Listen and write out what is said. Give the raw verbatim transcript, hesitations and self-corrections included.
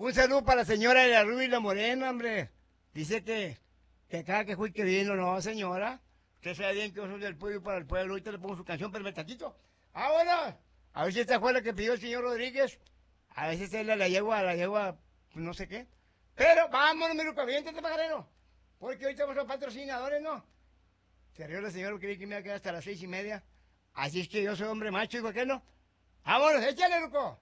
Un saludo para la señora de la Rubia y la Morena, hombre. Dice que, que cada que fui que vino, no, señora. Usted sabe bien que yo soy del pueblo y para el pueblo. Ahorita le pongo su canción, pero me tantito. Ah, bueno. A ver si esta fue la que pidió el señor Rodríguez. A ver si esta es la, la yegua, la yegua, pues no sé qué. Pero vámonos, mi Luca, viéntate, pajarero. Porque ahorita vamos a patrocinadores, ¿no? Se rió la señora que vi que me iba a quedar hasta las seis y media. Así es que yo soy hombre macho, ¿y por qué no? Vámonos, échale, Luco.